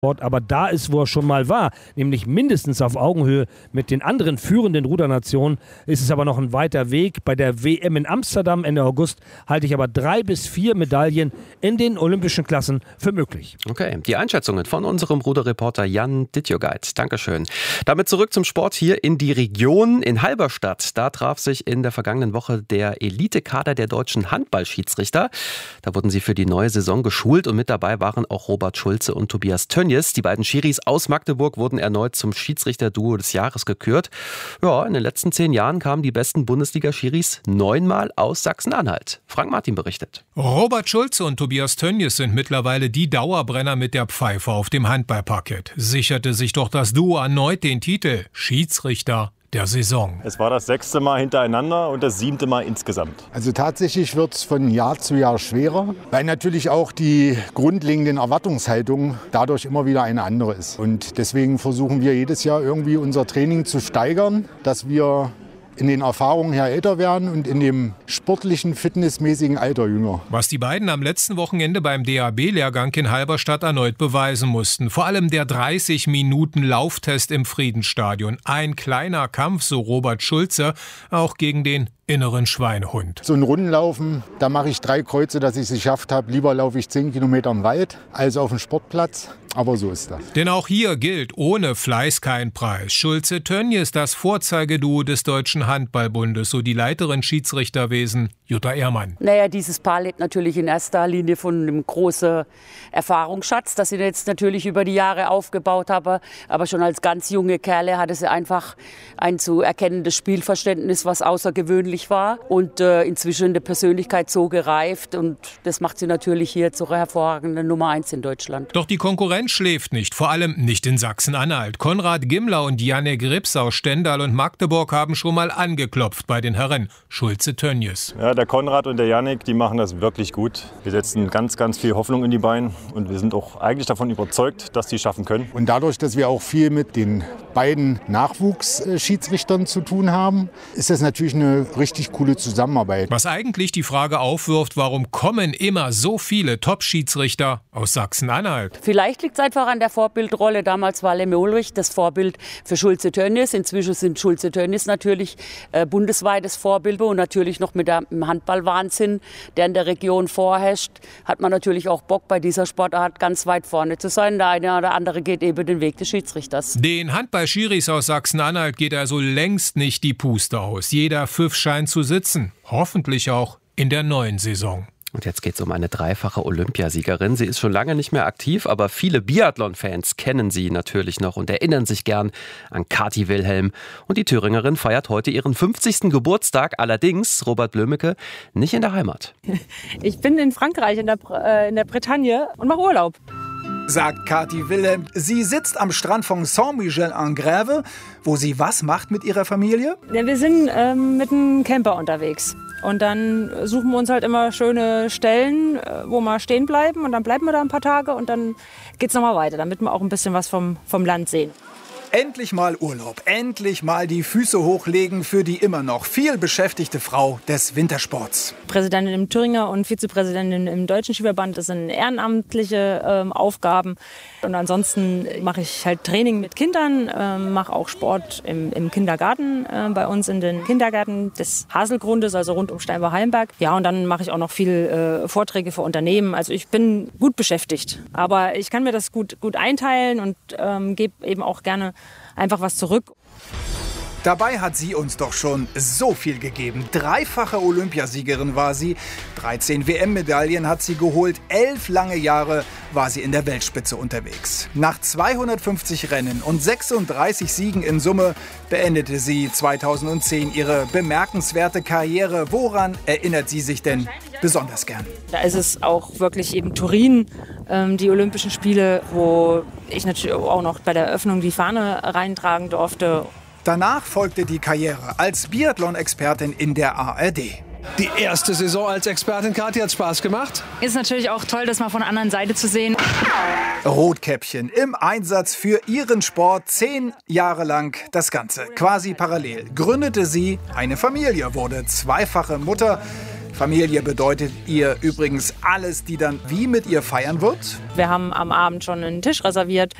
aber da ist, wo er schon mal war, nämlich mindestens auf Augenhöhe mit den anderen führenden Rudernationen, ist es aber noch ein weiter Weg. Bei der WM in Amsterdam Ende August halte ich aber 3 bis 4 Medaillen in den olympischen Klassen für möglich. Okay, die Einschätzungen von unserem Ruderreporter Jan Dittjogait. Dankeschön. Damit zurück zum Sport hier in die Region. In Halberstadt, da traf sich in der vergangenen Woche der Elitekader der deutschen Handballschiedsrichter. Da wurden sie für die neue Saison geschult und mit dabei waren auch Robert Schulze und Tobias Tönnies. Die beiden Schiris aus Magdeburg wurden erneut zum Schiedsrichter-Duo des Jahres gekürt. Ja, in den letzten 10 Jahren kamen die besten Bundesliga-Schiris 9-mal aus Sachsen-Anhalt. Frank Martin berichtet. Robert Schulze und Tobias Tönnies sind mittlerweile die Dauerbrenner mit der Pfeife auf dem Handballparkett. Sicherte sich doch das Duo erneut den Titel Schiedsrichter der Saison. Es war das 6. Mal hintereinander und das 7. Mal insgesamt. Also tatsächlich wird es von Jahr zu Jahr schwerer, weil natürlich auch die grundlegenden Erwartungshaltung dadurch immer wieder eine andere ist. Und deswegen versuchen wir jedes Jahr irgendwie unser Training zu steigern, dass wir in den Erfahrungen her älter werden und in dem sportlichen, fitnessmäßigen Alter jünger. Was die beiden am letzten Wochenende beim DAB-Lehrgang in Halberstadt erneut beweisen mussten. Vor allem der 30-Minuten-Lauftest im Friedensstadion. Ein kleiner Kampf, so Robert Schulze, auch gegen den inneren Schweinehund. So ein Rundenlaufen, da mache ich 3 Kreuze, dass ich es geschafft habe. Lieber laufe ich 10 Kilometer im Wald als auf dem Sportplatz. Aber so ist das. Denn auch hier gilt, ohne Fleiß kein Preis. Schulze-Tönnies, das Vorzeigeduo des Deutschen Handballbundes, so die Leiterin Schiedsrichterwesen Jutta Ehrmann. Naja, dieses Paar lebt natürlich in erster Linie von einem großen Erfahrungsschatz, das sie jetzt natürlich über die Jahre aufgebaut haben. Aber schon als ganz junge Kerle hatte sie einfach ein zu erkennendes Spielverständnis, was außergewöhnlich war. Und inzwischen der Persönlichkeit so gereift. Und das macht sie natürlich hier zur hervorragenden Nummer 1 in Deutschland. Doch die Konkurrenz schläft nicht, vor allem nicht in Sachsen-Anhalt. Konrad Gimler und Janek Rips aus Stendal und Magdeburg haben schon mal angeklopft bei den Herren Schulze-Tönnies. Ja, der Konrad und der Janek, die machen das wirklich gut. Wir setzen ganz, ganz viel Hoffnung in die Beine und wir sind auch eigentlich davon überzeugt, dass die es schaffen können. Und dadurch, dass wir auch viel mit den beiden Nachwuchsschiedsrichtern zu tun haben, ist das natürlich eine richtig coole Zusammenarbeit. Was eigentlich die Frage aufwirft, warum kommen immer so viele Top-Schiedsrichter aus Sachsen-Anhalt? Vielleicht liegt es einfach an der Vorbildrolle. Damals war Lemme Ulrich das Vorbild für Schulze-Tönnies. Inzwischen sind Schulze-Tönnies natürlich bundesweites Vorbild und natürlich noch mit dem Handballwahnsinn, der in der Region vorherrscht, hat man natürlich auch Bock, bei dieser Sportart ganz weit vorne zu sein. Der eine oder andere geht eben den Weg des Schiedsrichters. Den Handball-Schiris aus Sachsen-Anhalt geht also längst nicht die Puste aus. Jeder Pfiff scheint zu sitzen. Hoffentlich auch in der neuen Saison. Und jetzt geht es um eine dreifache Olympiasiegerin. Sie ist schon lange nicht mehr aktiv, aber viele Biathlon-Fans kennen sie natürlich noch und erinnern sich gern an Kati Wilhelm. Und die Thüringerin feiert heute ihren 50. Geburtstag, allerdings, Robert Blömecke, nicht in der Heimat. Ich bin in Frankreich, in der Bretagne und mache Urlaub. Sagt Kati Wilhelm. Sie sitzt am Strand von Saint-Michel-en-Grève, wo sie was macht mit ihrer Familie? Ja, wir sind mit einem Camper unterwegs. Und dann suchen wir uns halt immer schöne Stellen, wo wir stehen bleiben. Und dann bleiben wir da ein paar Tage und dann geht's nochmal weiter, damit wir auch ein bisschen was vom Land sehen. Endlich mal Urlaub, endlich mal die Füße hochlegen für die immer noch viel beschäftigte Frau des Wintersports. Präsidentin im Thüringer und Vizepräsidentin im Deutschen Skiverband, das sind ehrenamtliche Aufgaben. Und ansonsten mache ich halt Training mit Kindern, mache auch Sport im Kindergarten, bei uns in den Kindergärten des Haselgrundes, also rund um Steinbach-Hallenberg. Ja, und dann mache ich auch noch viel Vorträge für Unternehmen. Also ich bin gut beschäftigt, aber ich kann mir das gut einteilen und gebe eben auch gerne einfach was zurück. Dabei hat sie uns doch schon so viel gegeben. 3-fache Olympiasiegerin war sie, 13 WM-Medaillen hat sie geholt, 11 lange Jahre war sie in der Weltspitze unterwegs. Nach 250 Rennen und 36 Siegen in Summe beendete sie 2010 ihre bemerkenswerte Karriere. Woran erinnert sie sich denn besonders gern? Da ist es auch wirklich eben Turin, die Olympischen Spiele, wo ich natürlich auch noch bei der Eröffnung die Fahne reintragen durfte. Danach folgte die Karriere als Biathlon-Expertin in der ARD. Die erste Saison als Expertin, Kathi, hat Spaß gemacht? Ist natürlich auch toll, das mal von der anderen Seite zu sehen. Rotkäppchen im Einsatz für ihren Sport 10 Jahre lang. Das Ganze quasi parallel. Gründete sie eine Familie, wurde 2-fache Mutter, Familie bedeutet ihr übrigens alles, die dann wie mit ihr feiern wird. Wir haben am Abend schon einen Tisch reserviert.